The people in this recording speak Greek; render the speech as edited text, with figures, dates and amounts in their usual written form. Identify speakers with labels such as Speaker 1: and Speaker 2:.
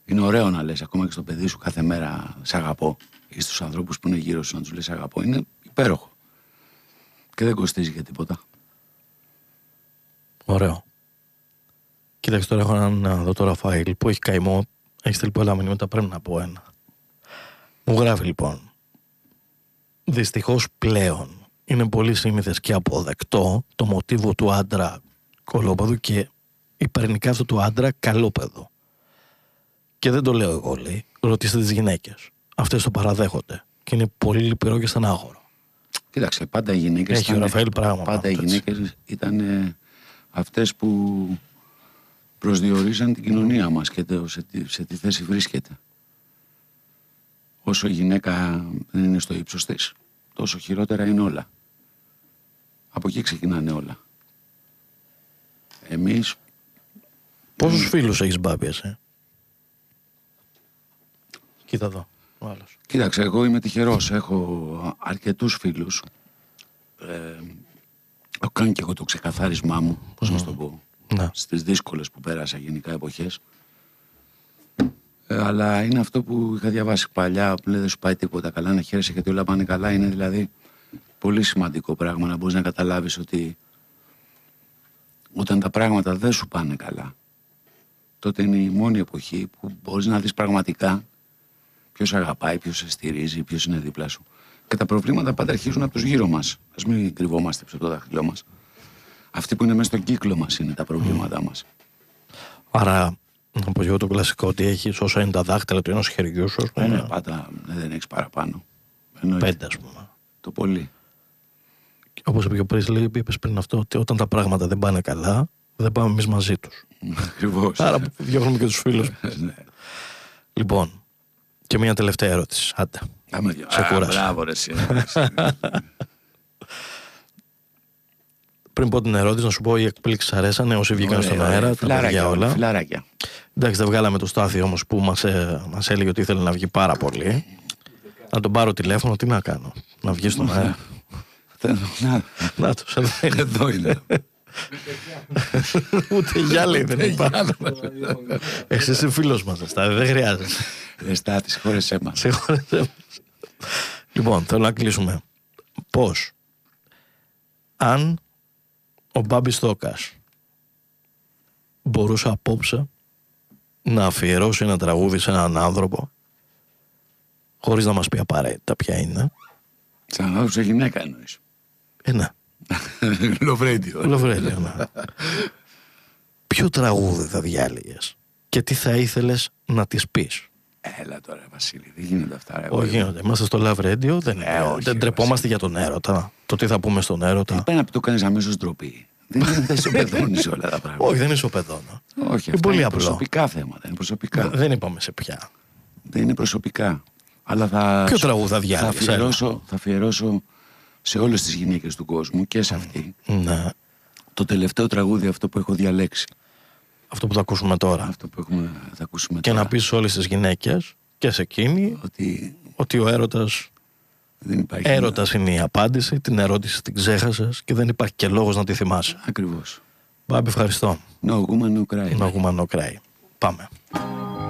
Speaker 1: Είναι ωραίο να λες ακόμα και στο παιδί σου κάθε μέρα «Σ' αγαπώ» ή στους ανθρώπους που είναι γύρω σου να τους λες «Σ' αγαπώ». Είναι υπέροχο. Και δεν κοστίζει για τίποτα.
Speaker 2: Ωραίο. Κοίταξε, τώρα έχω έναν εδώ το Ραφαήλ που έχει καημό. Έχει στείλει πολλά μηνύματα, πρέπει να πω ένα. Μου γράφει λοιπόν: δυστυχώς πλέον είναι πολύ σύνηθες και αποδεκτό το μοτίβο του άντρα κολόπεδου και υπερνικά αυτό του άντρα καλόπεδο. Και δεν το λέω εγώ, λέει. Ρωτήστε τις γυναίκες. Αυτές το παραδέχονται. Και είναι πολύ λυπηρό και στενάχωρο.
Speaker 1: Κοίταξε, πάντα οι γυναίκες.
Speaker 2: Έχει ο Ραφαήλ πράγμα.
Speaker 1: Πάντα οι γυναίκες ήταν αυτές που προσδιορίζαν την κοινωνία μας και σε τι θέση βρίσκεται. Όσο η γυναίκα δεν είναι στο ύψος της, τόσο χειρότερα είναι όλα. Από εκεί ξεκινάνε όλα. Εμείς...
Speaker 2: Πόσους φίλους έχεις, Μπάμπη, εσύ? Κοίτα εδώ, ο άλλος.
Speaker 1: Κοίταξε, εγώ είμαι τυχερός. Έχω αρκετούς φίλους. Έχω κάνει και εγώ το ξεκαθάρισμά μου, πώς να σου το πω, στις δύσκολες που πέρασα γενικά εποχές. Αλλά είναι αυτό που είχα διαβάσει παλιά, που λέει δεν σου πάει τίποτα καλά, να χαίρεσαι γιατί όλα πάνε καλά. Είναι δηλαδή πολύ σημαντικό πράγμα να μπορείς να καταλάβεις ότι όταν τα πράγματα δεν σου πάνε καλά, τότε είναι η μόνη εποχή που μπορείς να δεις πραγματικά ποιος αγαπάει, ποιος σε στηρίζει, ποιος είναι δίπλα σου. Και τα προβλήματα πάντα αρχίζουν από τους γύρω μας. Ας μην κρυβόμαστε πίσω από το δάχτυλό μας. Αυτοί που είναι μέσα στον κύκλο μας είναι τα προβλήματά μας.
Speaker 2: Άρα, να πω εγώ το κλασικό ότι έχεις όσο είναι τα δάχτυλα του ενός χεριού σου.
Speaker 1: Πάντα δεν έχεις παραπάνω.
Speaker 2: 5, ας πούμε.
Speaker 1: Το πολύ.
Speaker 2: Όπως είπε και ο Πρίσλι, είπες πριν αυτό, ότι όταν τα πράγματα δεν πάνε καλά, δεν πάμε εμείς μαζί τους.
Speaker 1: Ακριβώς.
Speaker 2: Άρα διώχνουμε και τους φίλους. Λοιπόν, και μια τελευταία ερώτηση. Άντε. Σε κούρασα.
Speaker 1: Μπράβο, ρε.
Speaker 2: Πριν πω την ερώτηση, να σου πω οι εκπλήξεις αρέσανε όσοι βγήκαν στον αέρα. Τα παιδιά όλα.
Speaker 1: Φιλαράκια.
Speaker 2: Εντάξει, δεν βγάλαμε το Στάθη όμως που μας έλεγε ότι ήθελε να βγει πάρα πολύ. Να τον πάρω τηλέφωνο, τι να κάνω? Να βγει στον αέρα. Να τους
Speaker 1: εδώ είναι.
Speaker 2: Ούτε γυάλι δεν υπάρχει. Εσύ είσαι φίλος μας, Στάθη, δεν χρειάζεται.
Speaker 1: Στάθη, συγχώρεσέ μας.
Speaker 2: Λοιπόν, θέλω να κλείσουμε. Πώς, αν ο Μπάμπης Θώκας μπορούσε απόψε να αφιερώσει ένα τραγούδι σε έναν άνθρωπο, χωρίς να μας πει απαραίτητα ποια είναι.
Speaker 1: Σαν άνθρωπο σε γυναίκα εννοείς?
Speaker 2: Ναι.
Speaker 1: Love Radio.
Speaker 2: Love Radio, ναι. Ποιο τραγούδι θα διάλεγες και τι θα ήθελες να της πεις?
Speaker 1: Έλα τώρα, Βασίλη, δεν γίνονται αυτά.
Speaker 2: Όχι, γίνονται. Είμαστε στο Love Radio, δεν τρεπόμαστε για τον έρωτα. Το τι θα πούμε στον έρωτα.
Speaker 1: Πρέπει να το κάνεις αμέσως ντροπή. Δεν ισοπεδώνεις όλα τα πράγματα.
Speaker 2: Όχι, δεν ισοπεδώνω.
Speaker 1: Όχι,
Speaker 2: είναι πολύ
Speaker 1: είναι
Speaker 2: απλό.
Speaker 1: Προσωπικά θέματα. Είναι προσωπικά.
Speaker 2: Δεν είπαμε σε ποια.
Speaker 1: Δεν είναι προσωπικά. Αλλά
Speaker 2: ποιο τραγούδι θα διάλεγες?
Speaker 1: Θα αφιερώσω σε όλες τις γυναίκες του κόσμου και σε αυτή.
Speaker 2: Ναι.
Speaker 1: Το τελευταίο τραγούδι, αυτό που έχω διαλέξει.
Speaker 2: Αυτό που θα ακούσουμε τώρα.
Speaker 1: Αυτό που θα ακούσουμε
Speaker 2: και
Speaker 1: τώρα.
Speaker 2: Να πεις σε όλες τις γυναίκες και σε εκείνη ότι ο έρωτας. Έρωτας είναι η απάντηση. Την ερώτηση την ξέχασες και δεν υπάρχει και λόγος να τη θυμάσαι.
Speaker 1: Ακριβώς.
Speaker 2: Μπάμπη, ευχαριστώ.
Speaker 1: No woman, no cry.
Speaker 2: No woman, no cry. Πάμε.